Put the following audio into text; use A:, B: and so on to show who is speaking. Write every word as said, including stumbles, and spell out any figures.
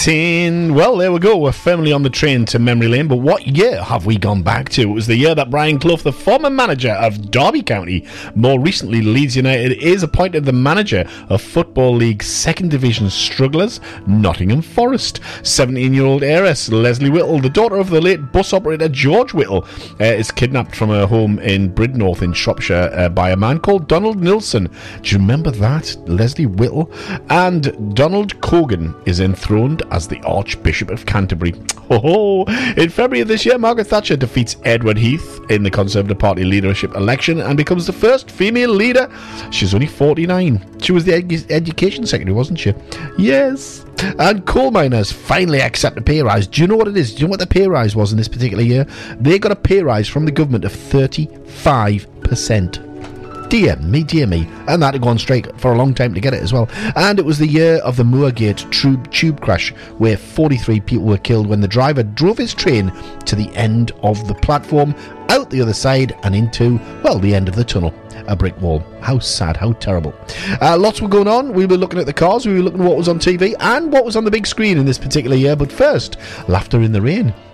A: Well, there we go. We're firmly on the train to memory lane. But what year have we gone back to? It was the year that Brian Clough, the former manager of Derby County, more recently Leeds United, is appointed the manager of Football League Second Division strugglers Nottingham Forest. seventeen-year-old heiress Leslie Whittle, the daughter of the late bus operator George Whittle, uh, is kidnapped from her home in Bridnorth in Shropshire uh, by a man called Donald Nilsson. Do you remember that? Leslie Whittle. And Donald Cogan is enthroned as the Archbishop of Canterbury. Oh, in February of this year, Margaret Thatcher defeats Edward Heath in the Conservative Party leadership election and becomes the first female leader. She's only forty-nine. She was the ed- education secretary, wasn't she? Yes. And coal miners finally accept a pay rise. Do you know what it is? Do you know what the pay rise was in this particular year? They got a pay rise from the government of thirty-five percent. Dear me, dear me. And that had gone straight for a long time to get it as well. And it was the year of the Moorgate tube, tube crash, where forty-three people were killed when the driver drove his train to the end of the platform, out the other side and into, well, the end of the tunnel. A brick wall. How sad, how terrible. Uh, lots were going on. We were looking at the cars, we were looking at what was on T V and what was on the big screen in this particular year. But first, Laughter in the Rain.